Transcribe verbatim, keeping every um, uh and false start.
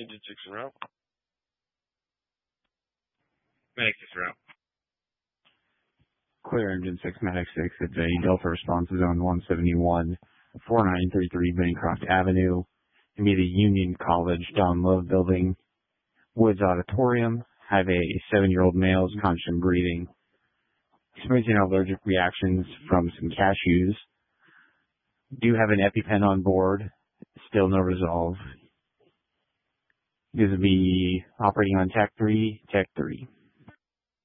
Engine six en route. Medic six route. Clear Engine six, Medic six, it's a Delta response zone one seventy-one, four nine three three Bancroft Avenue. It'll be the Union College Don Love Building. Woods Auditorium. Have a seven-year-old male who's conscious and breathing. Experiencing allergic reactions from some cashews. Do have an EpiPen on board. Still no resolve. This will be operating on Tech three, Tech three.